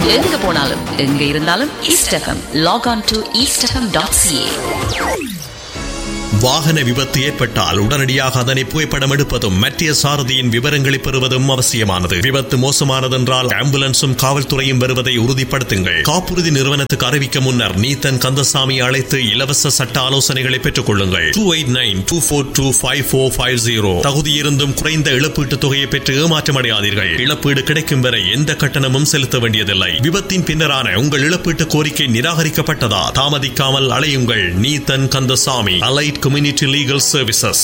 எங்க போனாலும் எங்க இருந்தாலும் east FM. Lock on to eastfm.ca. வாகன விபத்து ஏற்பட்டால் உடனடியாக அதனை புகைப்படம் எடுப்பதும் மற்ற சாரதியின் விவரங்களை பெறுவதும் அவசியமானது. விபத்து மோசமானதென்றால் ஆம்புலன்ஸும் காவல்துறையும் வருவதை உறுதிப்படுத்துங்கள். காப்புறுதி நிறுவனத்துக்கு அறிவிக்க முன்னர் நீத்தன் கந்தசாமி அழைத்து இலவச சட்ட ஆலோசனைகளை பெற்றுக் கொள்ளுங்கள். 2892425450. தகுதியிருந்தும் குறைந்த இழப்பீட்டுத் தொகையை பெற்று ஏமாற்றமடையாதீர்கள். இழப்பீடு கிடைக்கும் வரை எந்த கட்டணமும் செலுத்த வேண்டியதில்லை. விபத்தின் பின்னரான உங்கள் இழப்பீட்டு கோரிக்கை நிராகரிக்கப்பட்டதா? தாமதிக்காமல் அலையுங்கள். Neethan Kandasamy, allied Community Legal Services,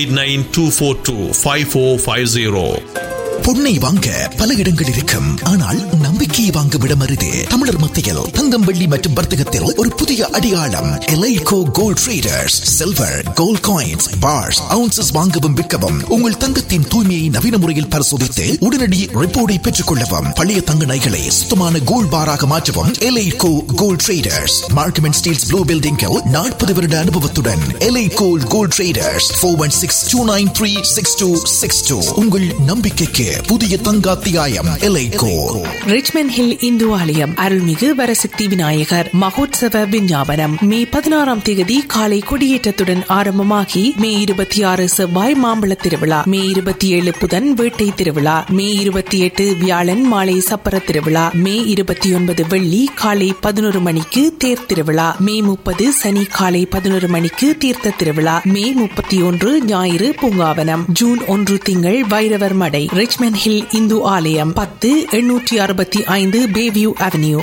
2892425450. பொன்னை வாங்க பல இடங்கள் இருக்கும், ஆனால் நம்பிக்கையை வாங்கும் இடம் அரிது. தமிழர் மத்தியில் தங்கம், வெள்ளி மற்றும் வர்த்தகத்தில் ஒரு புதிய அடையாளம். எலைகோ gold traders. Silver, gold coins, parse, ounces வாங்கவும் விற்கவும், உங்கள் தங்கத்தின் தூய்மையை நவீன முறையில் பரிசோதித்து உடனடி ரிப்போர்ட்டை பெற்றுக் கொள்ளவும், பழைய தங்க நகைகளை சுத்தமான கோல்ட் பாராக மாற்றவும். எலைகோ gold traders, Markham and Steeles blue பில்டிங்கில் 40 வருட அனுபவத்துடன் எலைகோ கோல்ட் ட்ரேடர்ஸ். 416-293-6262. உங்கள் நம்பிக்கைக்கு புதிய தங்காத்தியாயம். எலைகோ. ரிச்மண்ட் ஹில் இந்து ஆலயம் அருள்மிகு வரசக்தி விநாயகர் மகோத்சவ விஞ்ஞாபனம் மே 16 காலை கொடியேற்றத்துடன் ஆரம்பமாகி மே 26 செவ்வாய் மாம்பழ திருவிழா, மே 27 புதன் வேட்டை திருவிழா, மே 28 வியாழன் மாலை சப்பர திருவிழா, மே 29 வெள்ளி காலை 11 மணிக்கு தேர் திருவிழா, மே 30 சனி காலை 11 மணிக்கு தீர்த்த திருவிழா, மே 31 ஞாயிறு பூங்காவனம், ஜூன் 1 திங்கள் வைரவர் மடை. ரிச்மண்ட் ஹில் இந்து ஆலயம் 10-865 பேவியூ அவென்யூ,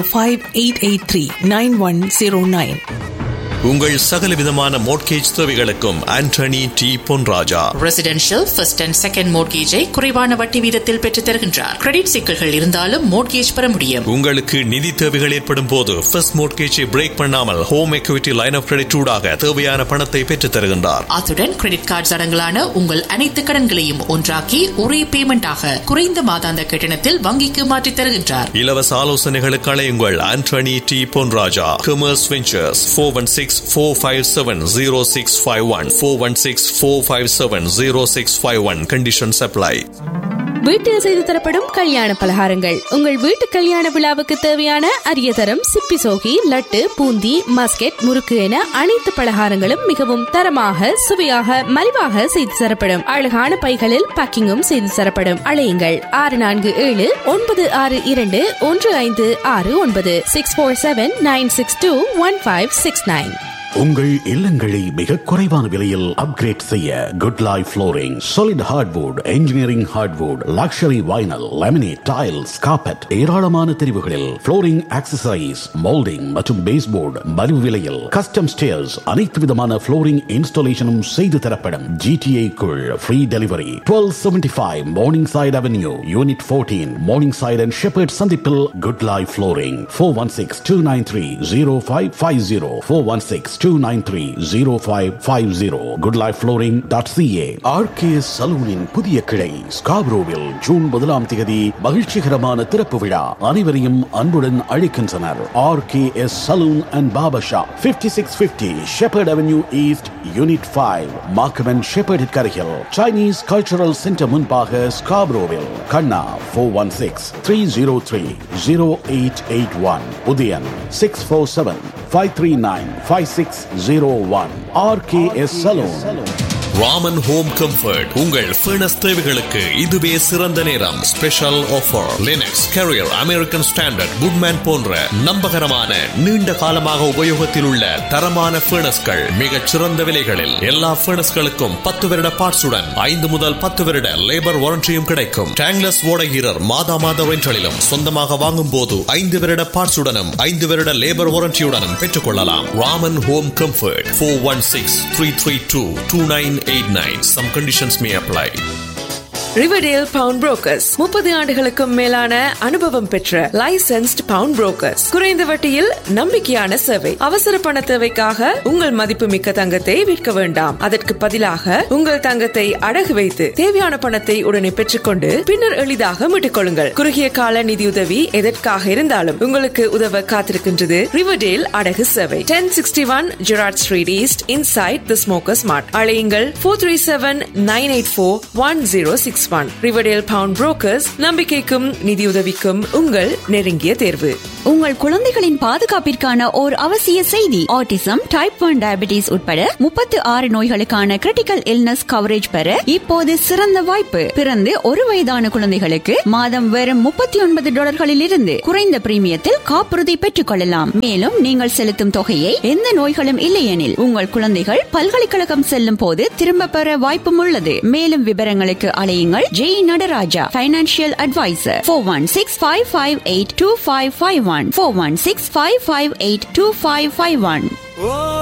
9058839109. உங்கள் சகல விதமான மோட்கேஜ் தேவைகளுக்கும் Antony D Ponraja. Residential first and second மோட்கேஜை குறைவான வட்டி வீதத்தில் பெற்றுத் தருகின்றார். கிரெடிட் சிக்கல்கள் இருந்தாலும் மோட்கேஜ் பெற முடியும். உங்களுக்கு நிதி தேவைகள் ஏற்படும் போது ஃபர்ஸ்ட் மோட்கேஜை பிரேக் பண்ணாமல் home equity line of credit ஊடாக தேவையான பணத்தை பெற்றுத் தருகின்றார். அத்துடன் கிரெடிட் கார்டு அடங்கலான உங்கள் அனைத்து கடன்களையும் ஒன்றாக்கி ஒரே பேமெண்டாக குறைந்த மாதாந்த கட்டணத்தில் வங்கிக்கு மாற்றித் தருகின்றார். இலவச ஆலோசனைகளுக்கு அழையுங்கள் Antony D Ponraja. Commerce ventures 416-457-0651 416-457-0651. Conditions apply. வீட்டில் செய்து தரப்படும் கல்யாண பலகாரங்கள், உங்கள் வீட்டு கல்யாண விழாவுக்கு தேவையான அரிய தரம் சிப்பி சோகி, லட்டு, பூந்தி, மஸ்கெட், முறுக்கு என அனைத்து பலகாரங்களும் மிகவும் தரமாக, சுவையாக, மலிவாக செய்து தரப்படும். அழகான பைகளில் பேக்கிங்கும் செய்து தரப்படும். அழையுங்கள் 647-922-1569 647-962-1569. உங்கள் இல்லங்களை மிக குறைவான விலையில் அப்கிரேட் செய்ய good life flooring. Solid hardwood, engineering hardwood, luxury vinyl, laminate, tiles, carpet, ஏராளமான தெரிவுகளில் ஃப்ளோரிங் ஆக்சசரிஸ், மோல்டிங் மற்றும் பேஸ்போர்டு மலிவு விலையில். கஸ்டம் ஸ்டேர்ஸ், அனைத்து விதமான ஃப்ளோரிங் இன்ஸ்டாலேஷனும் செய்து தரப்படும். GTA குள் free delivery. 1275 morning side avenue, unit 14, morning side and shepherd சந்திப்பில் good life flooring. 416-293-0550 416-293-0550. goodlifeflooring.ca. RKS சலூனின் புதிய கிளை ஸ்காப்ரோவில் ஜூன் 1 மகிழ்ச்சிகரமான திறப்பு விழா. அனைவரையும் அன்புடன் அழைக்கின்றனர். RKS salon and barber shop, 5650 shepherd avenue east, unit 5, Markham and shepherd அருகில், சைனீஸ் கல்ச்சரல் சென்டர் முன்பாக, ஸ்காப்ரோவில். கண்ணா 416-303-0881. Udayan 647-539-5601. RKS Salon. Raman home comfort உங்கள் ஃபர்னஸ் தேவைகளுக்கு இதுவே சிறந்த நேரம். Special offer. Linux, carrier, American standard, Goodman போன்ற நம்பகரமான நீண்ட காலமாக உபயோகத்தில் உள்ள தரமான ஃபர்னஸ்கள் மிகச் சிறந்த விலைகளில். எல்லா ஃபர்னஸ்களுக்கும் 10 வருட பார்ட்ஸுடன் 5 முதல் 10 வருட லேபர் வாரண்டியும் கிடைக்கும். டேங்லஸ் ஓடகீரர் மாதா ரெண்டலிலும் சொந்தமாக வாங்கும் போது 5 வருட பார்ட்ஸுடனும் 5 வருட லேபர் வாரண்டியுடனும் பெற்றுக் கொள்ளலாம். Raman home comfort 416-332-2989. Some conditions may apply. Riverdale bound brokers 30 ஆண்டுகளுக்கும் மேலான அனுபவம் பெற்ற லைசென்ஸ்ட் பவுண்ட் புரோக்கர்ஸ். குறைந்த வட்டியில் நம்பிக்கையான சேவை. அவசர பண தேவைக்காக உங்கள் மதிப்புமிக்க தங்கத்தை விற்க வேண்டாம். அதற்கு பதிலாக உங்கள் தங்கத்தை அடகு வைத்து தேவையான பணத்தை உடனே பெற்றுக்கொண்டு பின்னர் எளிதாக மீட்டுக் கொள்ளுங்கள். குறுகிய கால நிதியுதவி எதற்காக இருந்தாலும் உங்களுக்கு உதவ காத்திருக்கின்றது ரிவர்டேல் அடகு சேவை. 1061 Gerard street east, inside the smokers மார்ட். அழையுங்கள் 437-984-1066 961. ரிவர்டேல் பவுண்ட் புரோக்கர்ஸ், நம்பிக்கைக்கும் நிதியுதவிக்கும் உங்கள் நெருங்கிய தேர்வு. உங்கள் குழந்தைகளின் பாதுகாப்பிற்கான ஓர் அவசிய செய்தி. ஆட்டிசம், டைப் 1 டயபிட்டிஸ் உட்பட 36 நோய்களுக்கான கிரிட்டிக்கல் இல்னஸ் கவரேஜ் பெற இப்போது சிறந்த வாய்ப்பு. பிறந்து 1 வயதான குழந்தைகளுக்கு மாதம் வெறும் $39 இருந்து குறைந்த பிரீமியத்தில் காப்புறுதி பெற்றுக் கொள்ளலாம். மேலும் நீங்கள் செலுத்தும் தொகையை எந்த நோய்களும் இல்லையெனில் உங்கள் குழந்தைகள் பல்கலைக்கழகம் செல்லும் போது திரும்ப பெற வாய்ப்பும் உள்ளது. மேலும் விவரங்களுக்கு அலையுங்கள் ஜே நடராஜா, பைனான்சியல் அட்வைசர், 416-558-2551, 416-558-2551.